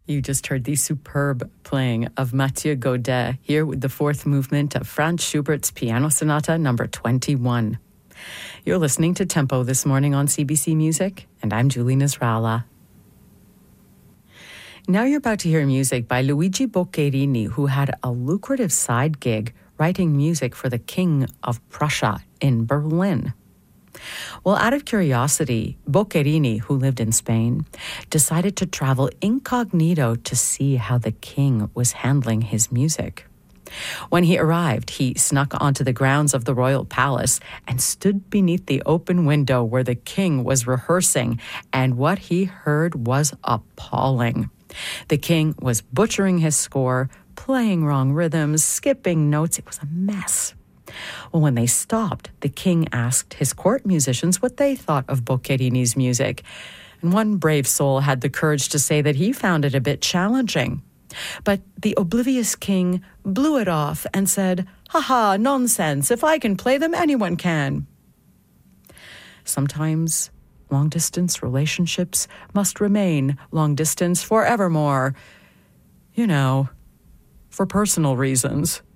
You just heard the superb playing of Mathieu Godet here with the fourth movement of Franz Schubert's Piano Sonata number 21. You're listening to Tempo this morning on CBC Music, and I'm Julie Nasrallah. Now you're about to hear music by Luigi Boccherini, who had a lucrative side gig writing music for the King of Prussia in Berlin. Well, out of curiosity, Boccherini, who lived in Spain, decided to travel incognito to see how the king was handling his music. When he arrived, he snuck onto the grounds of the royal palace and stood beneath the open window where the king was rehearsing, and what he heard was appalling. The king was butchering his score, playing wrong rhythms, skipping notes. It was a mess. Well, when they stopped, the king asked his court musicians what they thought of Boccherini's music. And one brave soul had the courage to say that he found it a bit challenging. But the oblivious king blew it off and said, "Ha ha, nonsense. If I can play them, anyone can." Sometimes long-distance relationships must remain long-distance forevermore. You know, for personal reasons.